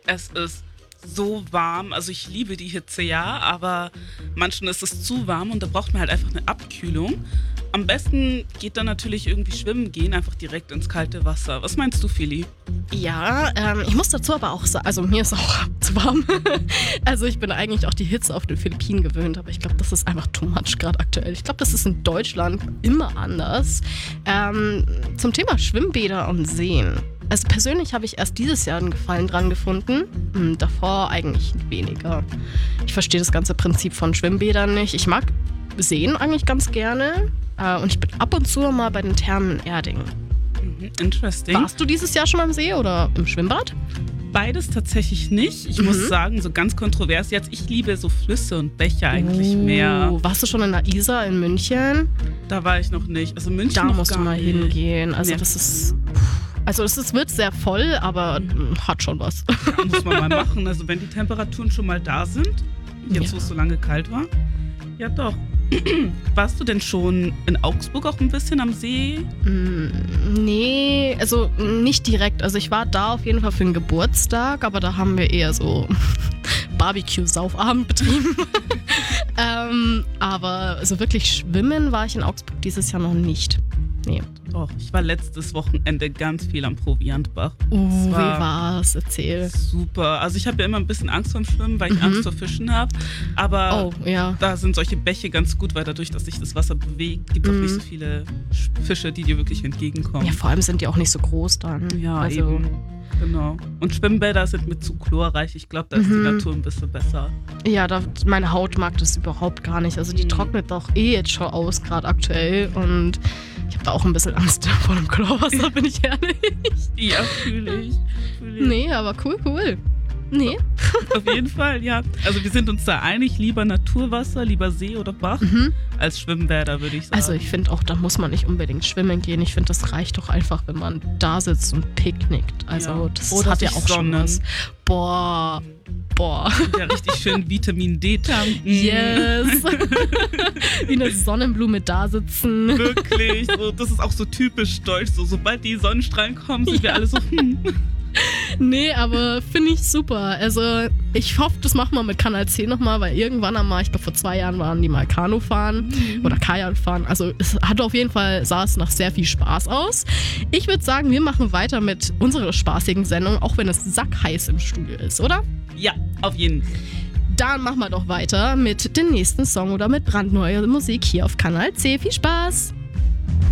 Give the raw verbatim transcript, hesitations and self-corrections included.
Es ist so warm, also ich liebe die Hitze, ja, aber manchmal ist es zu warm und da braucht man halt einfach eine Abkühlung. Am besten geht dann natürlich irgendwie schwimmen gehen, einfach direkt ins kalte Wasser. Was meinst du, Fili? Ja, ähm, ich muss dazu aber auch sagen, also mir ist auch zu warm. Also ich bin eigentlich auch die Hitze auf den Philippinen gewöhnt, aber ich glaube, das ist einfach too much gerade aktuell. Ich glaube, das ist in Deutschland immer anders. Ähm, zum Thema Schwimmbäder und Seen. Also persönlich habe ich erst dieses Jahr einen Gefallen dran gefunden, hm, davor eigentlich weniger. Ich verstehe das ganze Prinzip von Schwimmbädern nicht. Ich mag Seen eigentlich ganz gerne äh, und ich bin ab und zu mal bei den Thermen in Erding. Mhm, interesting. Warst du dieses Jahr schon mal im See oder im Schwimmbad? Beides tatsächlich nicht. Ich Mhm. muss sagen, so ganz kontrovers jetzt, ich liebe so Flüsse und Bäche eigentlich Oh, mehr. Warst du schon in der Isar in München? Da war ich noch nicht. Also München Da noch musst du gar mal nicht. hingehen. Also Nee. das ist... Also es ist, wird sehr voll, aber mm, hat schon was. Muss man mal machen. Also wenn die Temperaturen schon mal da sind, jetzt Ja. wo es so lange kalt war. Ja doch. Warst du denn schon in Augsburg auch ein bisschen am See? Mm, Nee, also nicht direkt. Also ich war da auf jeden Fall für einen Geburtstag, aber da haben wir eher so Barbecue-Saufabend betrieben. ähm, aber so wirklich schwimmen war ich in Augsburg dieses Jahr noch nicht. Nee. Doch, ich war letztes Wochenende ganz viel am Proviantbach. Uh, Es wie war war's? Erzähl. super. Also ich habe ja immer ein bisschen Angst vorm Schwimmen, weil ich Mhm. Angst vor Fischen habe. Aber Oh, ja. da sind solche Bäche ganz gut, weil dadurch, dass sich das Wasser bewegt, gibt es auch Mhm. nicht so viele Sch- Fische, die dir wirklich entgegenkommen. Ja, vor allem sind die auch nicht so groß dann. Ja, also, eben. Genau. Und Schwimmbäder sind mit zu chlorreich. Ich glaube, da ist die Mhm. Natur ein bisschen besser. Ja, da, meine Haut mag das überhaupt gar nicht. Also die Mhm. trocknet doch eh jetzt schon aus, gerade aktuell. Und ich habe da auch ein bisschen Angst vor dem Chlorwasser, bin ich ehrlich. Ja, fühle ich. Fühl ich. Nee, aber cool, cool. Nee. Auf jeden Fall, ja. Also wir sind uns da einig, lieber Naturwasser, lieber See oder Bach, Mhm. als Schwimmbäder, würde ich sagen. Also ich finde auch, da muss man nicht unbedingt schwimmen gehen. Ich finde, das reicht doch einfach, wenn man da sitzt und picknickt. Also Ja. das Oder hat ja sich auch schon sonnen. was. Boah, boah. Ja, richtig schön Vitamin D tanken. Yes. Wie eine Sonnenblume da sitzen. Wirklich. So, das ist auch so typisch deutsch. So, sobald die Sonnenstrahlen kommen, sind wir Ja. alle so, hm. Nee, aber finde ich super. Also ich hoffe, das machen wir mit Kanal C nochmal, weil irgendwann einmal, ich glaube vor zwei Jahren waren die mal Kanu fahren oder Kajak fahren. Also es hatte auf jeden Fall, sah es nach sehr viel Spaß aus. Ich würde sagen, wir machen weiter mit unserer spaßigen Sendung, auch wenn es sackheiß im Studio ist, oder? Ja, auf jeden Fall. Dann machen wir doch weiter mit dem nächsten Song oder mit brandneuer Musik hier auf Kanal C. Viel Spaß!